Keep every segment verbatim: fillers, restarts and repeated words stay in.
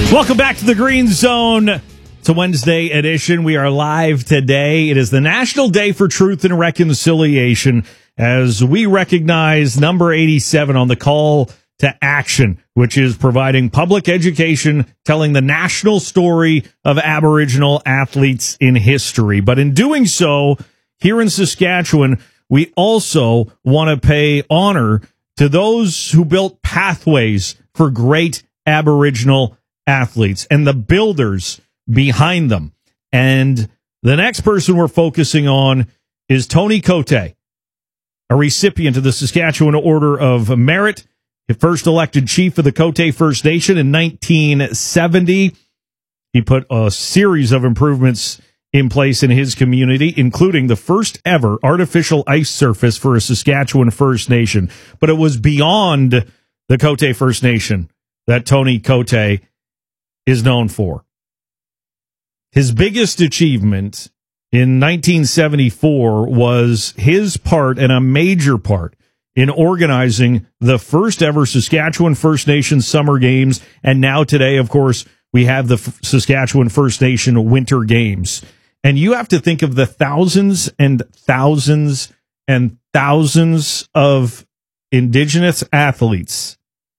Welcome back to the Green Zone. It's a Wednesday edition. We are live today. It is the National Day for Truth and Reconciliation as we recognize number eighty-seven on the call to action, which is providing public education, telling the national story of Aboriginal athletes in history. But in doing so, here in Saskatchewan, we also want to pay honor to those who built pathways for great Aboriginal athletes and the builders behind them. And the next person we're focusing on is Tony Cote, a recipient of the Saskatchewan Order of Merit, the first elected chief of the Cote First Nation in nineteen seventy. He put a series of improvements in place in his community, including the first ever artificial ice surface for a Saskatchewan First Nation. But it was beyond the Cote First Nation that Tony Cote is known for. His biggest achievement in nineteen seventy-four was his part, and a major part, in organizing the first ever Saskatchewan First Nation Summer Games. And now today, of course, we have the F- Saskatchewan First Nation Winter Games. And you have to think of the thousands and thousands and thousands of Indigenous athletes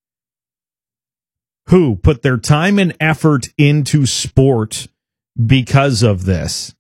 who put their time and effort into sport because of this.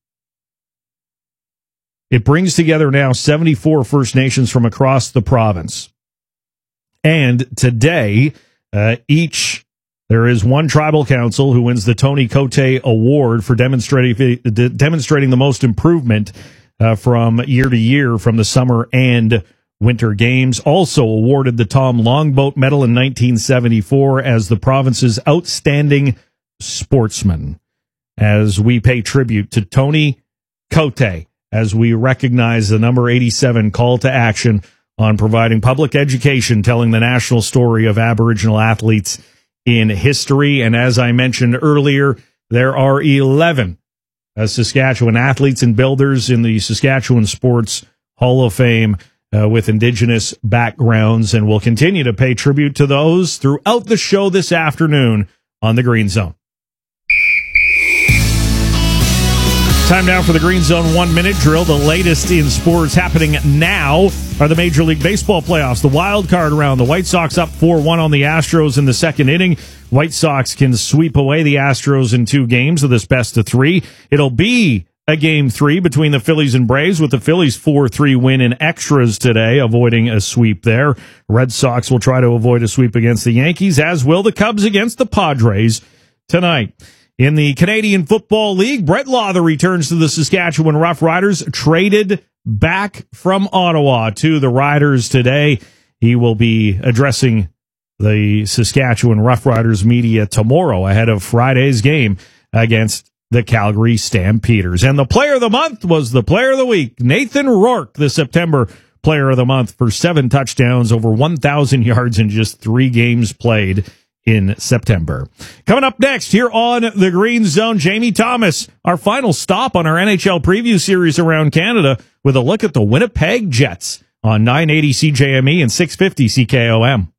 It brings together now seventy-four First Nations from across the province. And today, uh, each, there is one tribal council who wins the Tony Cote Award for demonstrating, demonstrating the most improvement uh, from year to year from the summer and Winter Games. Also awarded the Tom Longboat Medal in nineteen seventy-four as the province's outstanding sportsman. As we pay tribute to Tony Cote, as we recognize the number eighty-seven call to action on providing public education, telling the national story of Aboriginal athletes in history. And as I mentioned earlier, there are eleven uh, Saskatchewan athletes and builders in the Saskatchewan Sports Hall of Fame uh, with Indigenous backgrounds, and we'll continue to pay tribute to those throughout the show this afternoon on the Green Zone. Time now for the Green Zone one-minute drill. The latest in sports happening now are the Major League Baseball playoffs. The wild card round. The White Sox up four one on the Astros in the second inning. White Sox can sweep away the Astros in two games of this best of three. It'll be a game three between the Phillies and Braves, with the Phillies four three win in extras today, avoiding a sweep there. Red Sox will try to avoid a sweep against the Yankees, as will the Cubs against the Padres tonight. In the Canadian Football League, Brett Lauther returns to the Saskatchewan Roughriders, traded back from Ottawa to the Riders today. He will be addressing the Saskatchewan Roughriders media tomorrow ahead of Friday's game against the Calgary Stampeders. And the player of the month was the player of the week, Nathan Rourke, the September player of the month, for seven touchdowns, over one thousand yards in just three games played in September. Coming up next here on the Green Zone, Jamie Thomas, our final stop on our N H L preview series around Canada, with a look at the Winnipeg Jets on nine eighty C J M E and six fifty C K O M.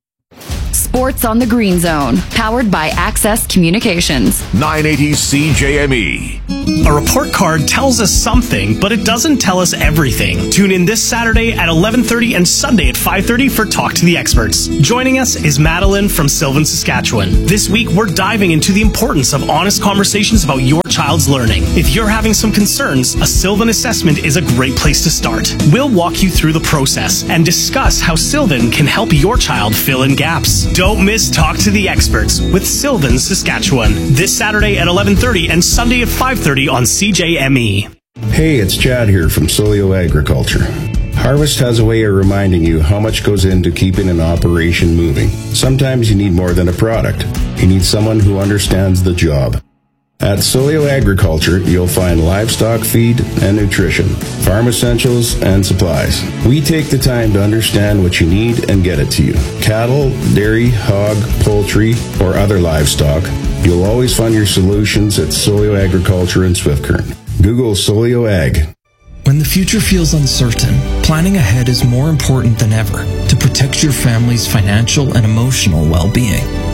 Sports on the Green Zone, powered by Access Communications. nine eighty C J M E. A report card tells us something, but it doesn't tell us everything. Tune in this Saturday at eleven thirty and Sunday at five thirty for Talk to the Experts. Joining us is Madeline from Sylvan, Saskatchewan. This week, we're diving into the importance of honest conversations about your child's learning. If you're having some concerns, a Sylvan assessment is a great place to start. We'll walk you through the process and discuss how Sylvan can help your child fill in gaps. Don't miss Talk to the Experts with Sylvan, Saskatchewan. This Saturday at eleven thirty and Sunday at five thirty on C J M E. Hey, it's Chad here from Solio Agriculture. Harvest has a way of reminding you how much goes into keeping an operation moving. Sometimes you need more than a product. You need someone who understands the job. At Solio Agriculture, you'll find livestock feed and nutrition, farm essentials, and supplies. We take the time to understand what you need and get it to you. Cattle, dairy, hog, poultry, or other livestock, you'll always find your solutions at Solio Agriculture in Swift-Current. Google Solio Ag. When the future feels uncertain, planning ahead is more important than ever to protect your family's financial and emotional well-being.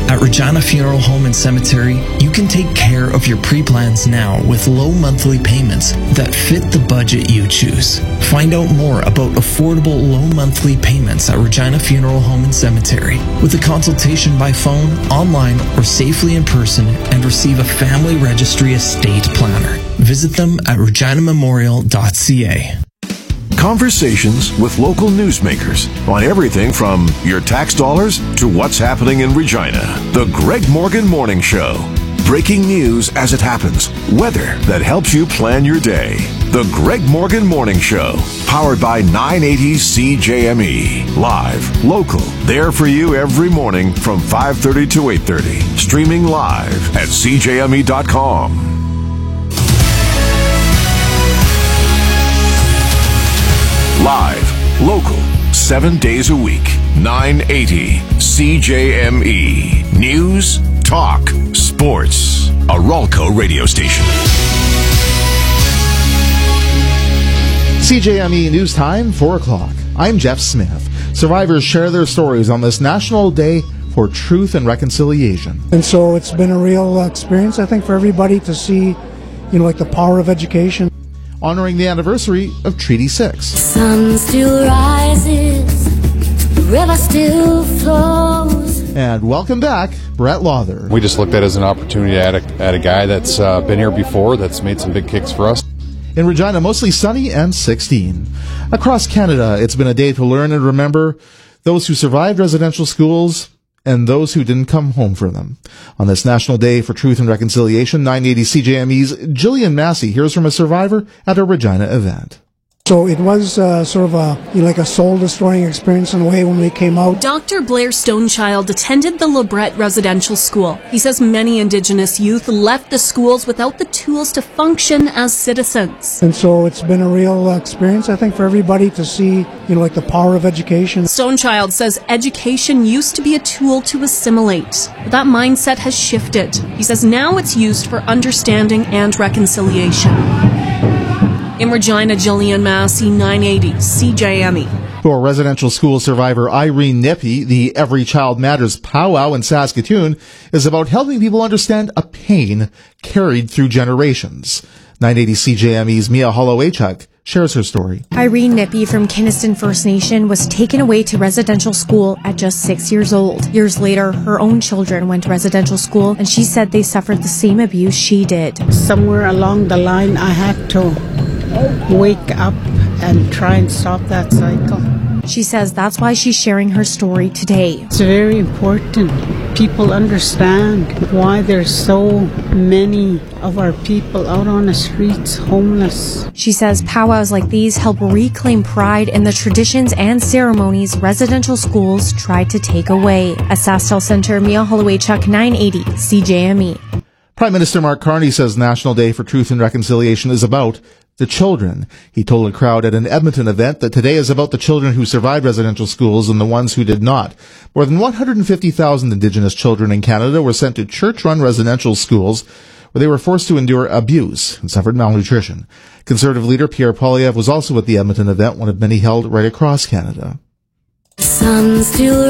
At Regina Funeral Home and Cemetery, you can take care of your pre-plans now with low monthly payments that fit the budget you choose. Find out more about affordable low monthly payments at Regina Funeral Home and Cemetery with a consultation by phone, online, or safely in person, and receive a family registry estate planner. Visit them at regina memorial dot c a. Conversations with local newsmakers on everything from your tax dollars to what's happening in Regina. The Greg Morgan Morning Show. Breaking news as it happens. Weather that helps you plan your day. The Greg Morgan Morning Show. Powered by nine eighty C J M E. Live, local, there for you every morning from five thirty to eight thirty. Streaming live at c j m e dot com. Live, local, seven days a week. nine eighty C J M E. News, talk, sports. A Ralco radio station. C J M E News Time, four o'clock. I'm Jeff Smith. Survivors share their stories on this National Day for Truth and Reconciliation. And so it's been a real experience, I think, for everybody to see, you know, like the power of education. Honoring the anniversary of Treaty six. Sun still rises, the river still flows. And welcome back, Brett Lawther. We just looked at it as an opportunity to add a, add a guy that's uh, been here before, that's made some big kicks for us. In Regina, mostly sunny and sixteen. Across Canada, it's been a day to learn and remember those who survived residential schools and those who didn't come home from them. On this National Day for Truth and Reconciliation, nine eighty C J M E's Jillian Massey hears from a survivor at a Regina event. So it was uh, sort of a, you know, like a soul-destroying experience in a way when we came out. Doctor Blair Stonechild attended the LeBret Residential School. He says many Indigenous youth left the schools without the tools to function as citizens. And so it's been a real experience, I think, for everybody to see, you know, like the power of education. Stonechild says education used to be a tool to assimilate, but that mindset has shifted. He says now it's used for understanding and reconciliation. In Regina, Jillian Massey, nine eighty C J M E. For residential school survivor Irene Nippy, the Every Child Matters powwow in Saskatoon is about helping people understand a pain carried through generations. nine eighty C J M E's Mia Hollowaychuk shares her story. Irene Nippy from Kiniston First Nation was taken away to residential school at just six years old. Years later, her own children went to residential school, and she said they suffered the same abuse she did. Somewhere along the line, I had to wake up and try and stop that cycle. She says that's why she's sharing her story today. It's very important people understand why there's so many of our people out on the streets homeless. She says powwows like these help reclaim pride in the traditions and ceremonies residential schools tried to take away. At SaskTel Centre, Mia Hollowaychuk, nine eighty C J M E. Prime Minister Mark Carney says National Day for Truth and Reconciliation is about the children. He told a crowd at an Edmonton event that today is about the children who survived residential schools and the ones who did not. More than one hundred fifty thousand Indigenous children in Canada were sent to church-run residential schools where they were forced to endure abuse and suffered malnutrition. Conservative leader Pierre Poilievre was also at the Edmonton event, one of many held right across Canada. The sun still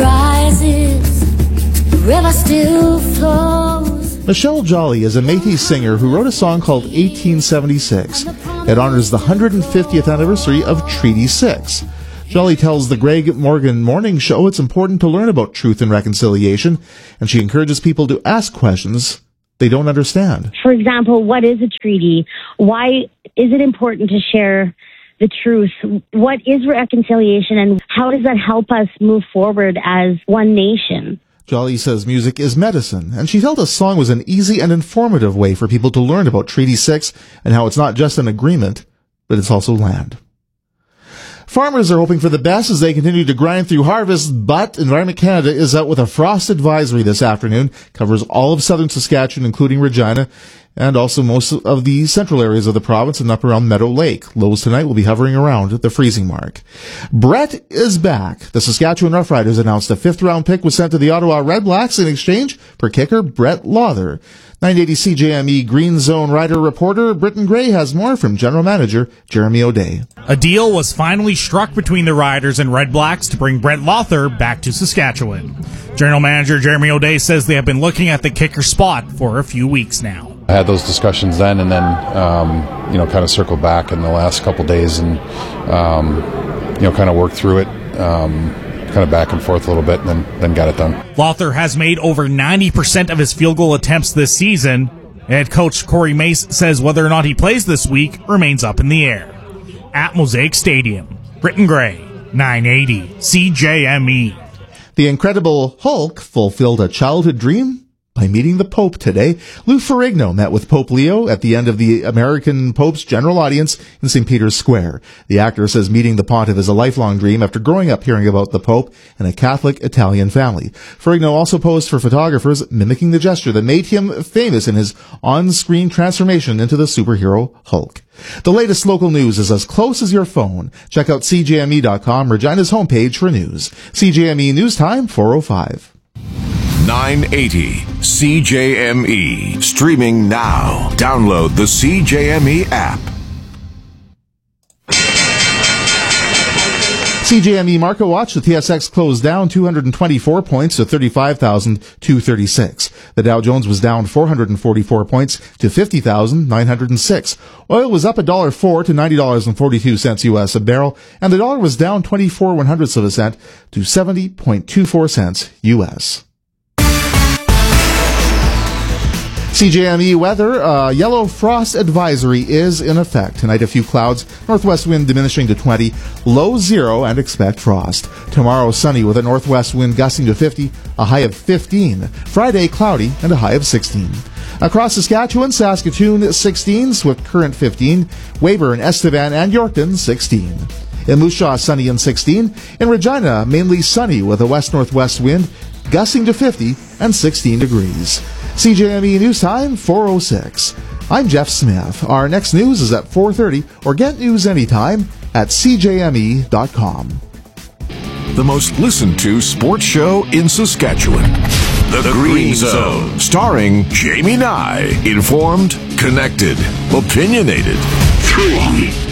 rises, the river still flows. Michelle Jolly is a Métis singer who wrote a song called eighteen seventy-six. It honors the one hundred fiftieth anniversary of Treaty six. Jolly tells the Greg Morgan Morning Show it's important to learn about truth and reconciliation, and she encourages people to ask questions they don't understand. For example, what is a treaty? Why is it important to share the truth? What is reconciliation, and how does that help us move forward as one nation? Jolly says music is medicine, and she felt a song was an easy and informative way for people to learn about Treaty six and how it's not just an agreement, but it's also land. Farmers are hoping for the best as they continue to grind through harvest, but Environment Canada is out with a frost advisory this afternoon. Covers all of southern Saskatchewan, including Regina, and also most of the central areas of the province and up around Meadow Lake. Lows tonight will be hovering around the freezing mark. Brett is back. The Saskatchewan Roughriders announced a fifth-round pick was sent to the Ottawa Red Blacks in exchange for kicker Brett Lawther. nine eighty C J M E Green Zone Rider reporter Britton Gray has more from General Manager Jeremy O'Day. A deal was finally struck between the Riders and Red Blacks to bring Brett Lawther back to Saskatchewan. General Manager Jeremy O'Day says they have been looking at the kicker spot for a few weeks now. I had those discussions then, and then um, you know, kind of circled back in the last couple of days, and um, you know, kind of worked through it, um, kind of back and forth a little bit, and then then got it done. Lawther has made over ninety percent of his field goal attempts this season. Head coach Corey Mace says whether or not he plays this week remains up in the air. At Mosaic Stadium, Britton Gray, nine eighty C J M E. The Incredible Hulk fulfilled a childhood dream by meeting the Pope today. Lou Ferrigno met with Pope Leo at the end of the American Pope's general audience in Saint Peter's Square. The actor says meeting the pontiff is a lifelong dream after growing up hearing about the Pope and a Catholic Italian family. Ferrigno also posed for photographers, mimicking the gesture that made him famous in his on-screen transformation into the superhero Hulk. The latest local news is as close as your phone. Check out C J M E dot com, Regina's homepage for news. C J M E News Time, four oh five. nine eighty C J M E. Streaming now. Download the C J M E app. C J M E Market Watch, the T S X closed down two hundred twenty-four points to thirty-five thousand two hundred thirty-six. The Dow Jones was down four hundred forty-four points to fifty thousand nine hundred six. Oil was up one dollar four to ninety dollars and forty-two cents U S a barrel, and the dollar was down twenty-four one hundredths of a cent to seventy point two four cents U S. C J M E weather, uh, yellow frost advisory is in effect. Tonight, a few clouds, northwest wind diminishing to twenty, low zero, and expect frost. Tomorrow, sunny with a northwest wind gusting to fifty, a high of fifteen. Friday, cloudy and a high of sixteen. Across Saskatchewan, Saskatoon, sixteen, Swift Current, fifteen, Weyburn, Estevan, and Yorkton, sixteen. In Moose Jaw, sunny and sixteen. In Regina, mainly sunny with a west-northwest wind gusting to fifty and sixteen degrees. C J M E News Time, four oh six. I'm Jeff Smith. Our next news is at four thirty, or get news anytime at C J M E dot com. The most listened to sports show in Saskatchewan. The, the Green, Green Zone. Zone. Starring Jamie Nye. Informed, connected, opinionated. Three.